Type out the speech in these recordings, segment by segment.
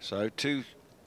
So 2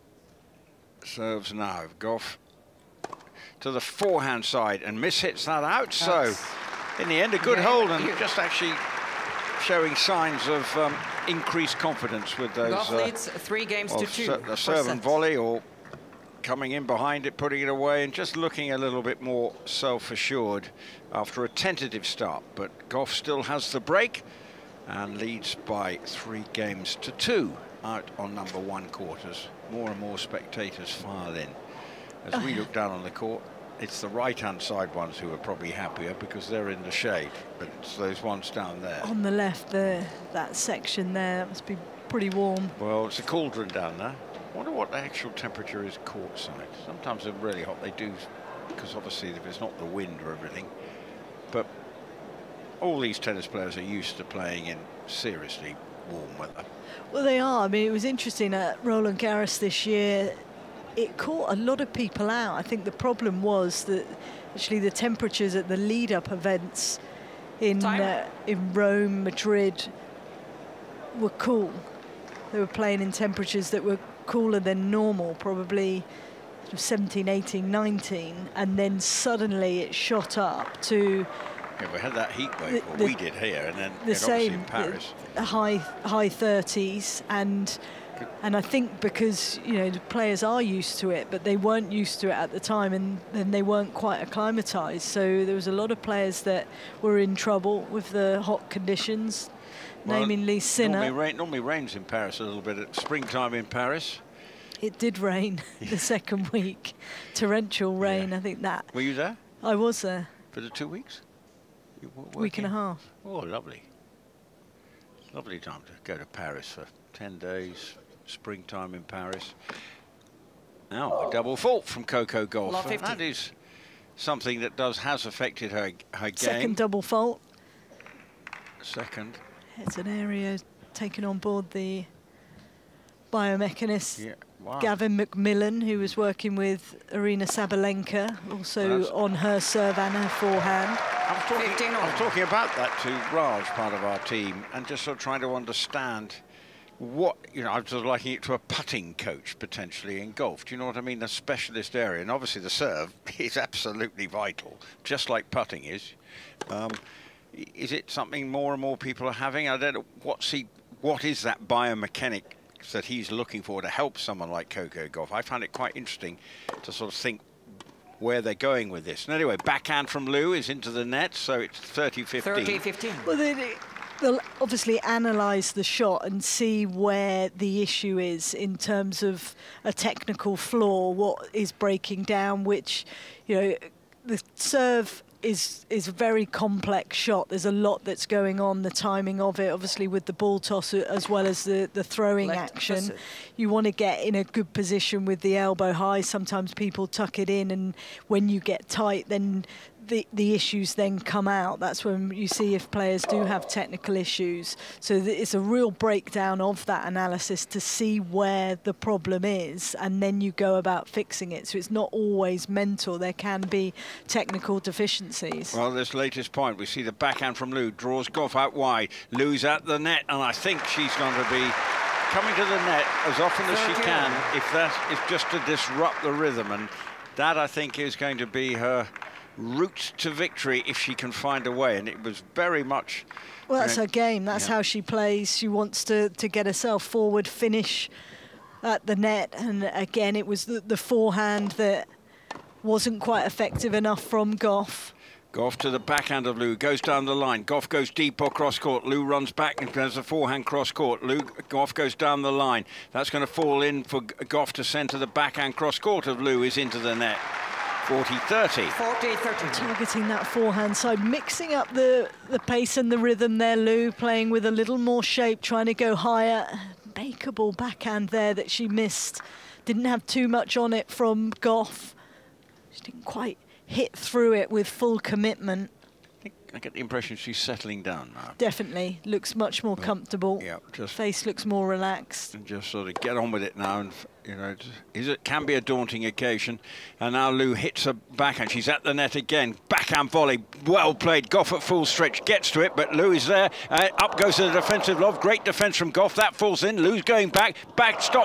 serves now. Goff to the forehand side and mishits that out. So in the end, a good hold and just actually showing signs of increased confidence with those. Goff leads 3 games to 2. The serve and volley, or coming in behind it, putting it away, and just looking a little bit more self-assured after a tentative start. But Goff still has the break and leads by 3 games to 2 out on number 1 quarters. More and more spectators file in. As we look down on the court, it's the right-hand side ones who are probably happier because they're in the shade, but it's those ones down there. On the left there, that section there, that must be pretty warm. Well, it's a cauldron down there. I wonder what the actual temperature is courtside. Sometimes they're really hot. They do, because obviously if it's not the wind or everything. But all these tennis players are used to playing in seriously warm weather. Well, they are. I mean, it was interesting at Roland Garros this year. It caught a lot of people out. I think the problem was that actually the temperatures at the lead-up events in Rome, Madrid were cool. They were playing in temperatures that were cooler than normal, probably 17, 18, 19, and then suddenly it shot up to... Yeah, we had that heat wave, we did here, and then the same in Paris. The high 30s, and I think because, you know, the players are used to it, but they weren't used to it at the time, and then they weren't quite acclimatized. So there was a lot of players that were in trouble with the hot conditions, namely Sinner. Normally rains in Paris a little bit at springtime in Paris. It did rain the second week, torrential rain. I think that. Were you there? I was there. For the 2 weeks? Week and a half. Oh, lovely. Lovely time to go to Paris for 10 days, springtime in Paris. Now, a double fault from Coco Gauff. That is something that has affected her game. Second double fault. Second. It's an area taken on board the biomechanist Gavin McMillan, who was working with Arina Sabalenka, also on her serve and her forehand. I was talking about that to Raj, part of our team, and just sort of trying to understand what, you know, I was sort of liking it to a putting coach potentially in golf. Do you know what I mean? A specialist area, and obviously the serve is absolutely vital, just like putting is. Is it something more and more people are having? I don't know. What is that biomechanic that he's looking for to help someone like Coco Gauff? I found it quite interesting to sort of think where they're going with this. And anyway, backhand from Liu is into the net, so it's 30-15. 30-15. Well, they'll obviously analyse the shot and see where the issue is in terms of a technical flaw, what is breaking down, which, you know, the serve is a very complex shot. There's a lot that's going on, the timing of it, obviously with the ball toss as well as the throwing action. You want to get in a good position with the elbow high. Sometimes people tuck it in, and when you get tight, then the issues then come out. That's when you see if players do have technical issues. So it's a real breakdown of that analysis to see where the problem is, and then you go about fixing it. So it's not always mental. There can be technical deficiencies. Well, this latest point, we see the backhand from Liu, draws Gauff out wide. Liu's at the net, and I think she's going to be coming to the net as often as she can, if that is just to disrupt the rhythm. And that, I think, is going to be her route to victory if she can find a way. And it was very much... Well, that's her game. That's how she plays. She wants to get herself forward, finish at the net. And again, it was the forehand that wasn't quite effective enough from Gauff. Gauff to the backhand of Liu, goes down the line. Gauff goes deep or cross-court. Liu runs back and there's a forehand cross-court. Gauff goes down the line. That's going to fall in for Gauff to send to the backhand cross-court of Liu is into the net. 40-30. 40-30. Targeting that forehand side, mixing up the pace and the rhythm there, Liu, playing with a little more shape, trying to go higher. Makeable backhand there that she missed. Didn't have too much on it from Gauff. She didn't quite hit through it with full commitment. I get the impression she's settling down now. Definitely. Looks much more comfortable. Yeah, face looks more relaxed. And just sort of get on with it now. And, you know, it can be a daunting occasion. And now Liu hits a backhand. She's at the net again. Backhand volley. Well played. Gauff at full stretch. Gets to it, but Liu is there. Up goes the defensive lob. Great defence from Gauff. That falls in. Liu's going back. Back stop.